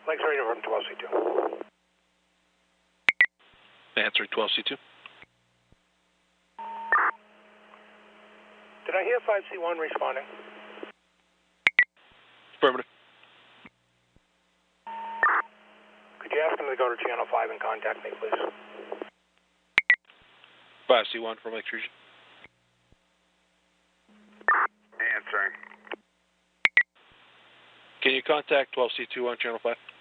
Lakes Radio from 12C2. Answering 12C2. Did I hear 5C1 responding? Affirmative. Could you ask him to go to Channel 5 and contact me, please? 5C1 from Lakes Region. Answering. Can you contact 12C2 on Channel 5?